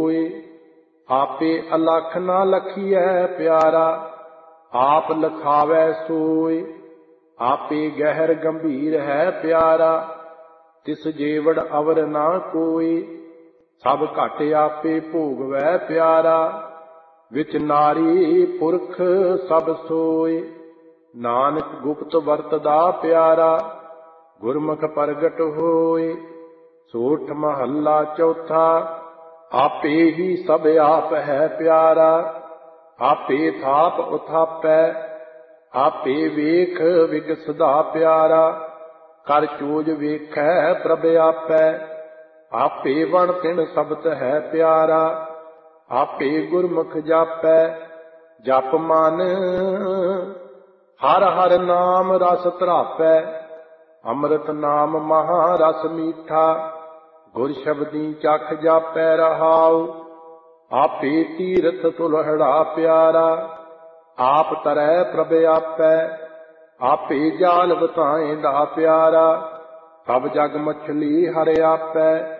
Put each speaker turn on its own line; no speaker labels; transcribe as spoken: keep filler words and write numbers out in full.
कोय। आपे अलख ना लखिए प्यारा, आप लखावै सोय। आपे गहर गंभीर है प्यारा, तिस जेवड़ अवर ना कोय। सब घट आपे भोगवै प्यारा, विच नारी पुरख सब सोय। नानक गुप्त वरतदा प्यारा, गुरमुख प्रगट होय। सोठ महला चौथा, आपे ही सब आप है प्यारा। आपे थाप उथापै, आपे वेख विगसदा प्यारा। कर चोज वेखै प्रभ आपै, आपे वण तिन सबत है प्यारा। आपे गुरमुख जापै, जप मन हर हर नाम रस धरापै। अमृत नाम महा रस मीठा, गुर शब्दी चख जापै रहाऊ। आपे तीरथ तुलहड़ा प्यारा, आप तरੈ प्रभ आपै। आपे जाल बताएंदा प्यारा, सब जग मछली हर आपै।